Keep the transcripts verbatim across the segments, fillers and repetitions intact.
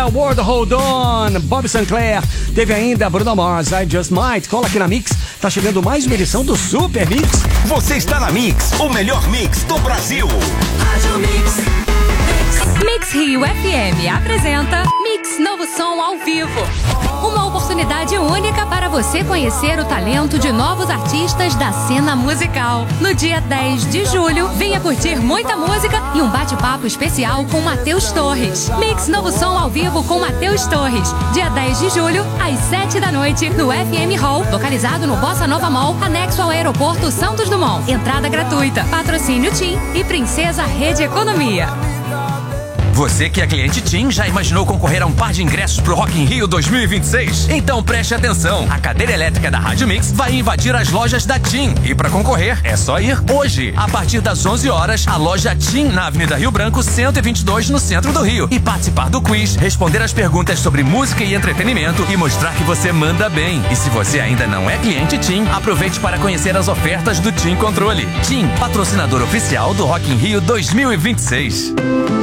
World Hold On, Bob Sinclair. Teve ainda Bruno Mars, I Just Might. Cola aqui na Mix. Tá chegando mais uma edição do Super Mix. Você está na Mix, o melhor mix do Brasil. Rádio Mix. Mix Rio F M apresenta Mix Novo Som ao vivo. Uma oportunidade única para você conhecer o talento de novos artistas da cena musical. No dia dez de julho, venha curtir muita música e um bate-papo especial com Matheus Torres. Mix Novo Som ao vivo com Matheus Torres. Dia dez de julho, às sete da noite, no F M Hall, localizado no Bossa Nova Mall, anexo ao aeroporto Santos Dumont. Entrada gratuita. Patrocínio TIM e Princesa Rede Economia. Você que é cliente TIM já imaginou concorrer a um par de ingressos pro Rock in Rio dois mil e vinte e seis? Então preste atenção, a cadeira elétrica da Rádio Mix vai invadir as lojas da TIM. E para concorrer é só ir hoje, a partir das onze horas, a loja TIM na Avenida Rio Branco cento e vinte e dois, no centro do Rio, e participar do quiz, responder as perguntas sobre música e entretenimento e mostrar que você manda bem. E se você ainda não é cliente TIM, aproveite para conhecer as ofertas do TIM Controle. TIM, patrocinador oficial do Rock in Rio dois mil e vinte e seis.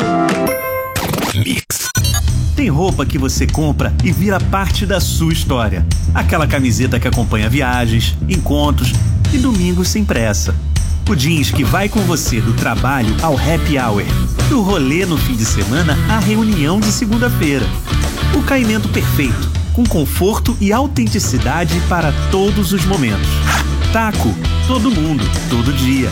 Mix. Tem roupa que você compra e vira parte da sua história. Aquela camiseta que acompanha viagens, encontros e domingos sem pressa. O jeans que vai com você do trabalho ao happy hour, do rolê no fim de semana à reunião de segunda-feira. O caimento perfeito, com conforto e autenticidade para todos os momentos. Taco, todo mundo, todo dia.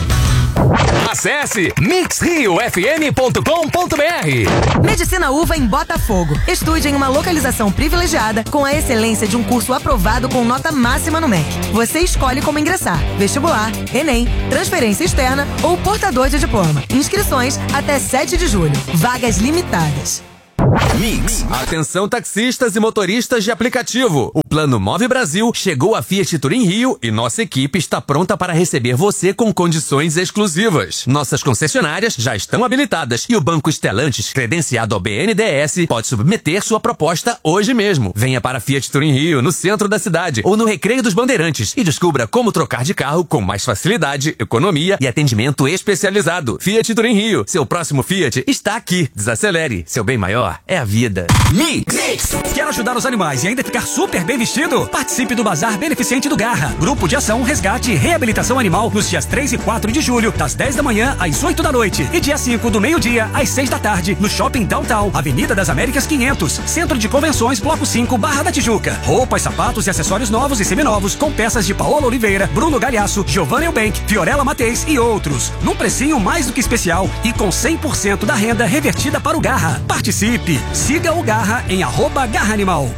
Acesse mix rio f m ponto com ponto b r. Medicina Uva em Botafogo. Estude em uma localização privilegiada com a excelência de um curso aprovado com nota máxima no M E C. Você escolhe como ingressar: vestibular, Enem, transferência externa ou portador de diploma. Inscrições até sete de julho. Vagas limitadas. Mix. Atenção taxistas e motoristas de aplicativo. O Plano Move Brasil chegou a Fiat Turim Rio e nossa equipe está pronta para receber você com condições exclusivas. Nossas concessionárias já estão habilitadas e o Banco Stellantis, credenciado ao B N D E S, pode submeter sua proposta hoje mesmo. Venha para Fiat Turim Rio, no centro da cidade ou no Recreio dos Bandeirantes e descubra como trocar de carro com mais facilidade, economia e atendimento especializado. Fiat Turim Rio, seu próximo Fiat está aqui. Desacelere, seu bem maior é a vida. Mix. Mix. Quer ajudar os animais e ainda ficar super bem vestido? Participe do Bazar Beneficente do Garra. Grupo de Ação, Resgate e Reabilitação Animal nos dias três e quatro de julho, das dez da manhã às oito da noite. E dia cinco do meio-dia às seis da tarde, no Shopping Downtown, Avenida das Américas quinhentos, Centro de Convenções, Bloco cinco, Barra da Tijuca. Roupas, sapatos e acessórios novos e seminovos com peças de Paola Oliveira, Bruno Galhaço, Giovanna Eubank, Fiorella Mateis e outros. Num precinho mais do que especial e com cem por cento da renda revertida para o Garra. Participe! Siga o Garra em arroba Garra Animal.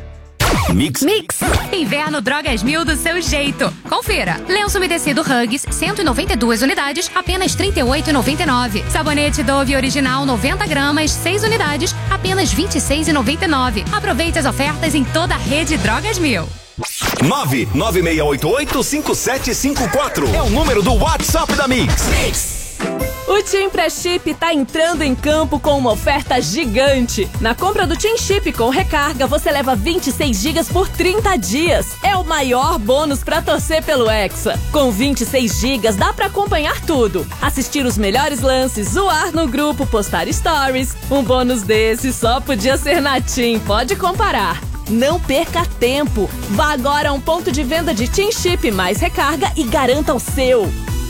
Mix. Mix. Inverno Drogas Mil do seu jeito. Confira. Lenço umedecido Huggies, cento e noventa e duas unidades, apenas trinta e oito reais e noventa e nove centavos. Sabonete Dove Original, noventa gramas, seis unidades, apenas vinte e seis reais e noventa e nove centavos. Aproveite as ofertas em toda a rede Drogas Mil. nove nove seis oito oito cinco sete cinco quatro é o número do WhatsApp da Mix. Mix. O TIM Pré-Chip tá entrando em campo com uma oferta gigante. Na compra do TIM Chip com recarga, você leva vinte e seis gigas por trinta dias. É o maior bônus pra torcer pelo Hexa. Com vinte e seis gigas dá pra acompanhar tudo. Assistir os melhores lances, zoar no grupo, postar stories. Um bônus desse só podia ser na TIM, pode comparar. Não perca tempo. Vá agora a um ponto de venda de TIM Chip mais recarga e garanta o seu.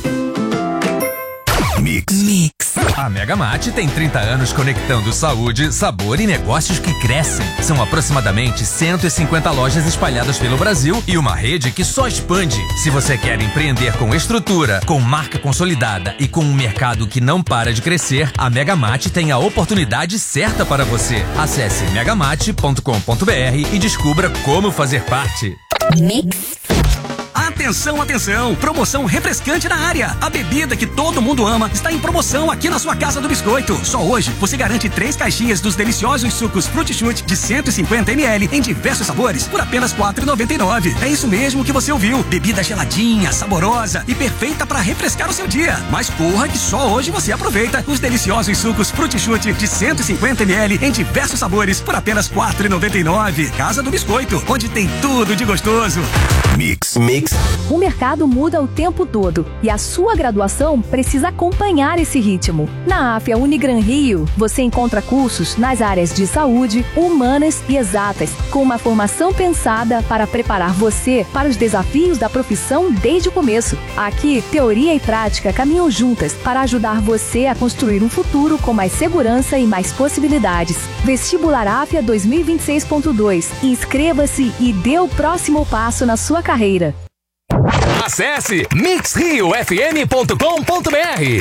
Mix. Mix. A Mega Mate tem trinta anos conectando saúde, sabor e negócios que crescem. São aproximadamente cento e cinquenta lojas espalhadas pelo Brasil e uma rede que só expande. Se você quer empreender com estrutura, com marca consolidada e com um mercado que não para de crescer, a Mega Mate tem a oportunidade certa para você. Acesse megamate ponto com ponto b r e descubra como fazer parte. Mix. Atenção, atenção! Promoção refrescante na área. A bebida que todo mundo ama está em promoção aqui na sua Casa do Biscoito. Só hoje você garante três caixinhas dos deliciosos sucos Frutti Chute de cento e cinquenta mililitros em diversos sabores por apenas quatro reais e noventa e nove centavos. É isso mesmo que você ouviu. Bebida geladinha, saborosa e perfeita para refrescar o seu dia. Mas corra que só hoje você aproveita os deliciosos sucos Frutti Chute de cento e cinquenta mililitros em diversos sabores por apenas quatro reais e noventa e nove centavos. Casa do Biscoito, onde tem tudo de gostoso. Mix. Mix. O mercado muda o tempo todo e a sua graduação precisa acompanhar esse ritmo. Na AFIA Unigran Rio, você encontra cursos nas áreas de saúde, humanas e exatas, com uma formação pensada para preparar você para os desafios da profissão desde o começo. Aqui, teoria e prática caminham juntas para ajudar você a construir um futuro com mais segurança e mais possibilidades. Vestibular AFIA dois mil e vinte e seis ponto dois. Inscreva-se e dê o próximo passo na sua carreira. Acesse mix rio f m ponto com ponto b r.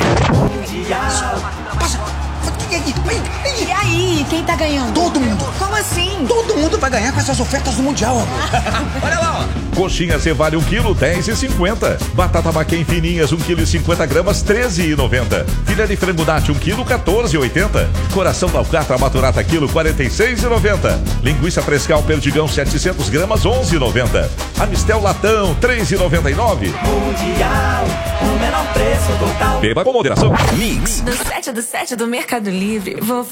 E aí, quem tá ganhando? Todo mundo. Como assim? Todo mundo vai ganhar com essas ofertas do Mundial, amor. Olha lá, ó. Coxinha Cevale um quilo, dez e cinquenta. Batata Maquém fininhas, um quilo e cinquenta gramas, treze e noventa. Filé de frango Nati, um quilo, quatorze e oitenta. Coração da alcatra maturata, quilo, quarenta e seis e noventa. Linguiça Frescal Perdigão, setecentos gramas, onze e noventa. Amistel Latão, três e noventa e nove. Mundial, o menor preço total. Beba com moderação. Mix. No site do site do Mercado Livre, vou